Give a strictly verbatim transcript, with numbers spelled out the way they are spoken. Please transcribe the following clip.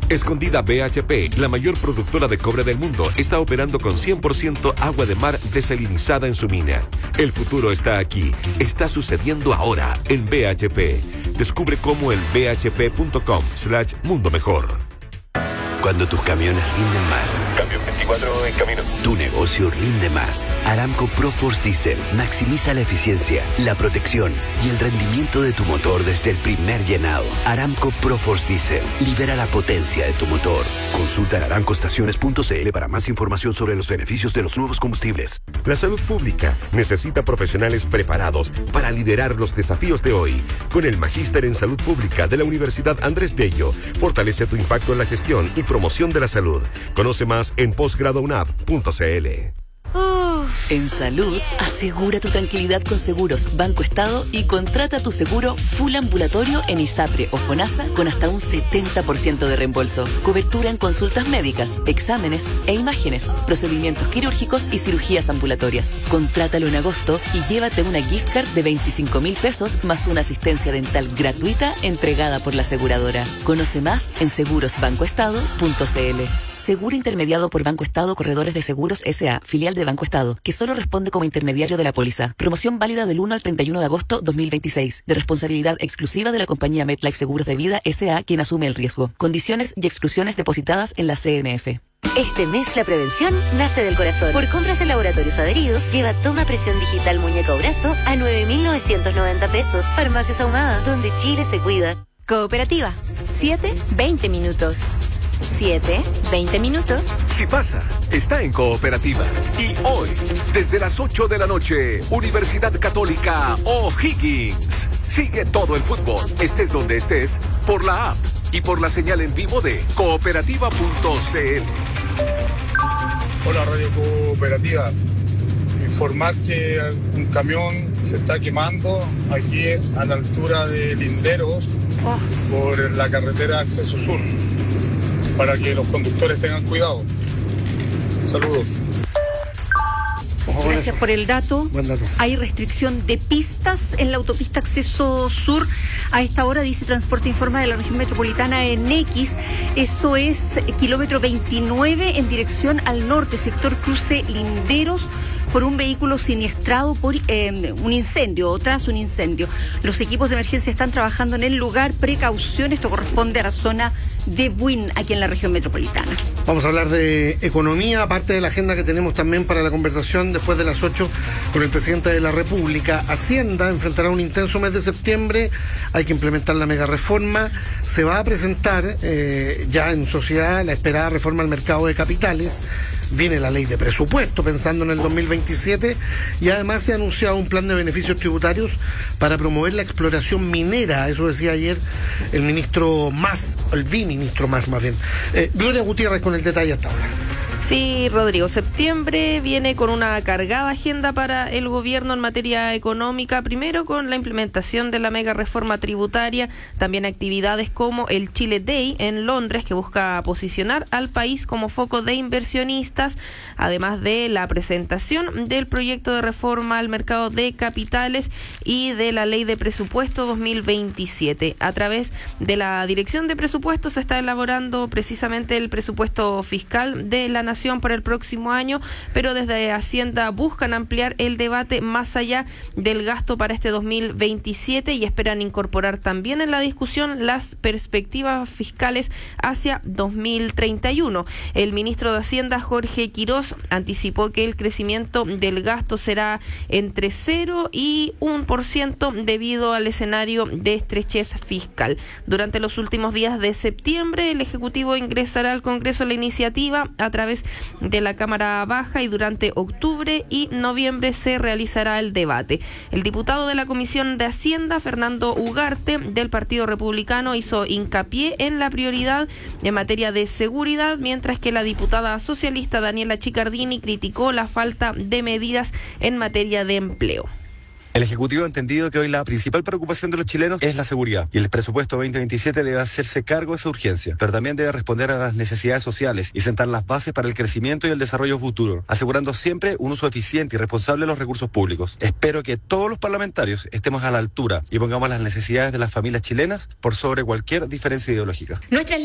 Escondida B H P, la mayor productora de cobre del mundo, está operando con cien por ciento agua de mar desalinizada en su mina. El futuro está aquí, está sucediendo ahora en B H P. Descubre cómo en b h p punto com slash mundo mejor. Cuando tus camiones rinden más. Camión veinticuatro en camino. Tu negocio rinde más. Aramco ProForce Diesel maximiza la eficiencia, la protección y el rendimiento de tu motor desde el primer llenado. Aramco ProForce Diesel libera la potencia de tu motor. Consulta en aramco estaciones punto c l para más información sobre los beneficios de los nuevos combustibles. La salud pública necesita profesionales preparados para liderar los desafíos de hoy. Con el Magíster en Salud Pública de la Universidad Andrés Bello, fortalece tu impacto en la gestión y promoción de la salud. Conoce más en posgrado u n a v punto c l. Uf. En salud, asegura tu tranquilidad con Seguros Banco Estado y contrata tu seguro full ambulatorio en ISAPRE o FONASA con hasta un setenta por ciento de reembolso. Cobertura en consultas médicas, exámenes e imágenes, procedimientos quirúrgicos y cirugías ambulatorias. Contrátalo en agosto y llévate una gift card de veinticinco mil pesos más una asistencia dental gratuita entregada por la aseguradora. Conoce más en seguros banco estado punto c l. Seguro intermediado por Banco Estado Corredores de Seguros S A, filial de Banco Estado, que solo responde como intermediario de la póliza. Promoción válida del uno al treinta y uno de agosto dos mil veintiséis. De responsabilidad exclusiva de la compañía MetLife Seguros de Vida S A, quien asume el riesgo. Condiciones y exclusiones depositadas en la C M F. Este mes la prevención nace del corazón. Por compras en laboratorios adheridos, lleva toma presión digital muñeca o brazo a nueve mil novecientos noventa pesos. Farmacias Ahumada, donde Chile se cuida. Cooperativa. siete, veinte minutos. siete, veinte minutos. Si pasa, está en Cooperativa. Y hoy, desde las ocho de la noche, Universidad Católica O'Higgins. Sigue todo el fútbol, estés donde estés, por la app y por la señal en vivo de cooperativa punto c l. Hola, Radio Cooperativa. Informar que un camión se está quemando aquí a la altura de Linderos oh. por la carretera Acceso Sur, para que los conductores tengan cuidado. Saludos. Gracias por el dato. Buen dato. Hay restricción de pistas en la autopista Acceso Sur. A esta hora, dice Transporte Informa de la región metropolitana en X. Eso es kilómetro veintinueve en dirección al norte, sector cruce Linderos, por un vehículo siniestrado por eh, un incendio o tras un incendio. Los equipos de emergencia están trabajando en el lugar. Precaución, esto corresponde a la zona de Buin, aquí en la región metropolitana. Vamos a hablar de economía, aparte de la agenda que tenemos también para la conversación después de las ocho con el presidente de la República. Hacienda enfrentará un intenso mes de septiembre, hay que implementar la mega reforma, se va a presentar eh, ya en sociedad la esperada reforma al mercado de capitales. Viene la ley de presupuesto pensando en el dos mil veintisiete y además se ha anunciado un plan de beneficios tributarios para promover la exploración minera, eso decía ayer el ministro Mas, el viceministro Mas más bien. Eh, Gloria Gutiérrez con el detalle hasta ahora. Sí, Rodrigo, septiembre viene con una cargada agenda para el gobierno en materia económica, primero con la implementación de la mega reforma tributaria, también actividades como el Chile Day en Londres, que busca posicionar al país como foco de inversionistas, además de la presentación del proyecto de reforma al mercado de capitales y de la ley de presupuesto dos mil veintisiete. A través de la Dirección de Presupuestos se está elaborando precisamente el presupuesto fiscal de la nación para el próximo año, pero desde Hacienda buscan ampliar el debate más allá del gasto para este dos mil veintisiete y esperan incorporar también en la discusión las perspectivas fiscales hacia dos mil treinta y uno. El ministro de Hacienda, Jorge Quirós, anticipó que el crecimiento del gasto será entre cero y uno por ciento debido al escenario de estrechez fiscal. Durante los últimos días de septiembre, el Ejecutivo ingresará al Congreso la iniciativa a través de la Cámara Baja y durante octubre y noviembre se realizará el debate. El diputado de la Comisión de Hacienda, Fernando Ugarte, del Partido Republicano, hizo hincapié en la prioridad en materia de seguridad, mientras que la diputada socialista Daniela Chicardini criticó la falta de medidas en materia de empleo. El Ejecutivo ha entendido que hoy la principal preocupación de los chilenos es la seguridad y el presupuesto veinte veintisiete debe hacerse cargo de esa urgencia, pero también debe responder a las necesidades sociales y sentar las bases para el crecimiento y el desarrollo futuro, asegurando siempre un uso eficiente y responsable de los recursos públicos. Espero que todos los parlamentarios estemos a la altura y pongamos las necesidades de las familias chilenas por sobre cualquier diferencia ideológica. Nuestras